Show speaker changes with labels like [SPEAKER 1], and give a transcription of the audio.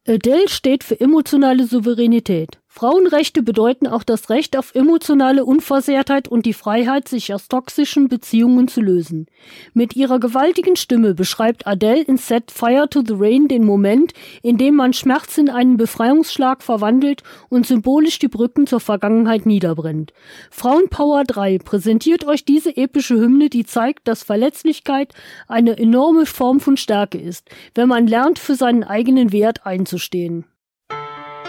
[SPEAKER 1] Adele steht für emotionale Souveränität. Frauenrechte bedeuten auch das Recht auf emotionale Unversehrtheit und die Freiheit, sich aus toxischen Beziehungen zu lösen. Mit ihrer gewaltigen Stimme beschreibt Adele in Set Fire to the Rain den Moment, in dem man Schmerz in einen Befreiungsschlag verwandelt und symbolisch die Brücken zur Vergangenheit niederbrennt. Frauenpower 3 präsentiert euch diese epische Hymne, die zeigt, dass Verletzlichkeit eine enorme Form von Stärke ist, wenn man lernt, für seinen eigenen Wert einzustehen.